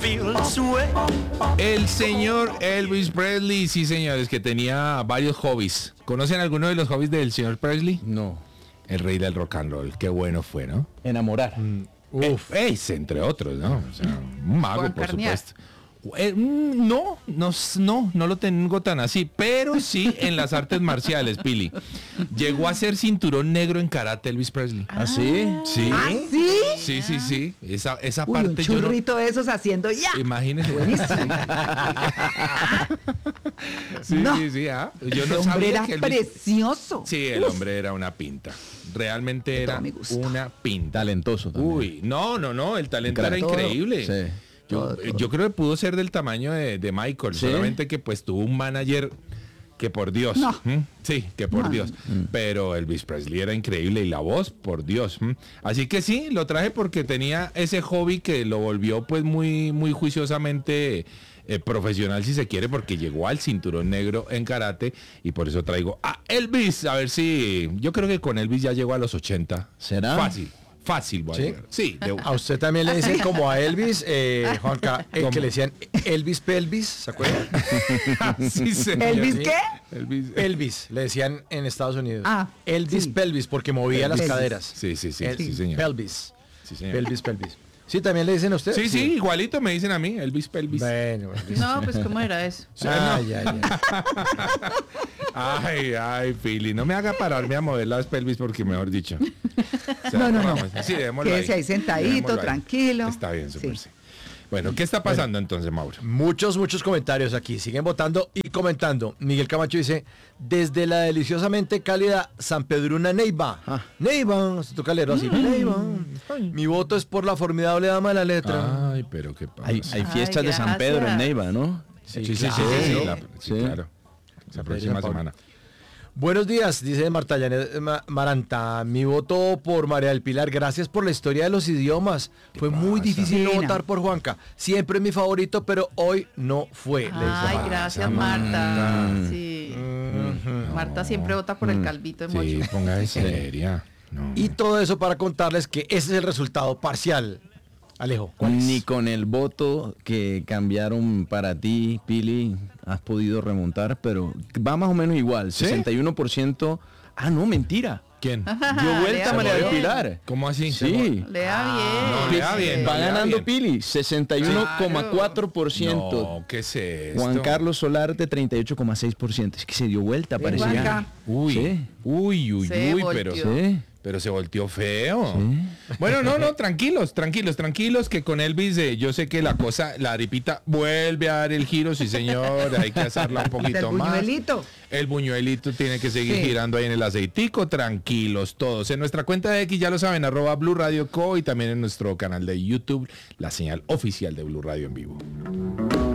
El señor Elvis Presley, sí señores, que tenía varios hobbies. ¿Conocen alguno de los hobbies del señor Presley? No. El rey del rock and roll, qué bueno fue, ¿no? Enamorar. Entre otros, ¿no? O sea, un mago, por Carnear. supuesto. No lo tengo tan así, pero sí en las artes marciales, Pili. Llegó a ser cinturón negro en karate Elvis Presley. ¿Ah, sí? Sí. ¿Ah, sí? Sí. Esa Uy, parte un yo no... churrito de esos haciendo ya. Imagínese. Sí, No. sí. Yo El no hombre sabía era que Elvis... precioso. Sí, el hombre era una pinta. Realmente era todo me gusta. una pinta. Talentoso también. Uy, no, el talento era Todo. increíble. Sí. Yo creo que pudo ser del tamaño de Michael, ¿Sí? solamente que pues tuvo un manager que por Dios. No. Sí, que por No. Dios. Pero Elvis Presley era increíble y la voz, por Dios. Así que sí, lo traje porque tenía ese hobby que lo volvió pues muy, muy juiciosamente profesional, si se quiere, porque llegó al cinturón negro en karate y por eso traigo a Elvis. A ver si, yo creo que con Elvis ya llegó a los 80. ¿Será? Fácil, voy a ¿Sí? llegar. Sí, A usted también le dicen como a Elvis, Juanca, ¿Cómo? que le decían Elvis Pelvis, ¿se acuerdan? sí, señor. ¿Elvis sí. qué? Elvis, le decían en Estados Unidos. Ah, Elvis sí. Pelvis, porque movía las Pelvis. caderas. Sí, sí, señor. Pelvis. Sí, señor. Pelvis. Sí, también le dicen a usted. Sí, igualito me dicen a mí, Elvis Pelvis. Bueno, No, pues ¿cómo era eso? ya. Ay, Pili, no me haga pararme a mover las pelvis porque mejor dicho. O sea, No. vamos, sí, démoslo Quédese ahí sentadito, Dejémoslo ahí. tranquilo. Está bien, súper. Sí. Sí. Bueno, ¿qué está pasando entonces, Mauro? Muchos comentarios aquí. Siguen votando y comentando. Miguel Camacho dice, desde la deliciosamente cálida San Pedruna Neiva. Neiva, se toca leerlo así. Neiva. Mi voto es por la formidable dama de la letra. Ay, pero qué pasa. Hay fiestas de San Pedro en Neiva, ¿no? Sí, Sí. claro. La próxima semana. Buenos días, dice Marta Janet Maranta. Mi voto por María del Pilar. Gracias por la historia de los idiomas. Fue muy difícil no Divina. votar por Juanca. Siempre es mi favorito, pero hoy no fue. le dice Ay, Marta. gracias, Marta. Sí. Marta siempre vota por el calvito de Sí, mocho. ponga de seria. No. Y todo eso para contarles que ese es el resultado parcial. Alejo, ¿cuál es? Ni con el voto que cambiaron para ti, Pili, has podido remontar, pero va más o menos igual. ¿Sí? 61%. Ah, no, mentira. ¿Quién? Dio vuelta Lea María del bien. Pilar. ¿Cómo así? Sí. Lea no, bien. lea bien. Va lea ganando bien. Pili, 61,4%. No, ¿qué es esto? Juan Carlos Solarte, 38,6%. Es que se dio vuelta, Bien, parecía. Juanca. Uy, Sí. uy, Se pero... volteó. Sí. Pero se volteó feo. Bueno, no, tranquilos, que con Elvis yo sé que la aripita vuelve a dar el giro, sí señor, hay que hacerla un poquito El más. buñuelito. El buñuelito tiene que seguir Sí. girando ahí en el aceitico, tranquilos todos. En nuestra cuenta de X, ya lo saben, @Blue Radio Co, y también en nuestro canal de YouTube, la señal oficial de Blue Radio en vivo.